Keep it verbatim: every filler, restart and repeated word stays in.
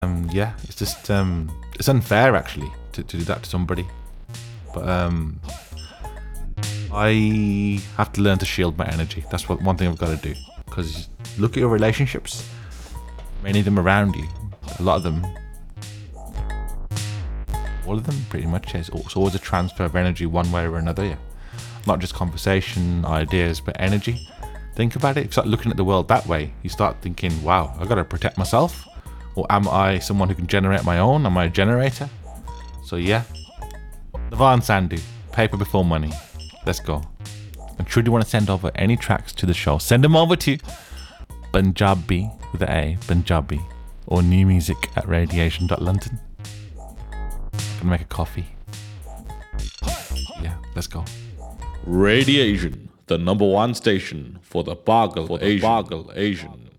Um, yeah, it's just um, it's unfair actually to, to do that to somebody. But um, I have to learn to shield my energy. That's what one thing I've got to do. Because look at your relationships. Many of them around you, a lot of them, all of them pretty much. It's always a transfer of energy one way or another. Yeah, not just conversation, ideas, but energy. Think about it. If you start looking at the world that way, you start thinking, wow, I've got to protect myself. Or am I someone who can generate my own? Am I a generator? So yeah, Navan Sandhu, Paper Before Money. Let's go. And should you want to send over any tracks to the show, send them over to Punjabi with an A, Punjabi, or new music at radiation dot london. Gonna make a coffee. Yeah, let's go. Radiation, the number one station for the Pagal Asian. Pagal Asian.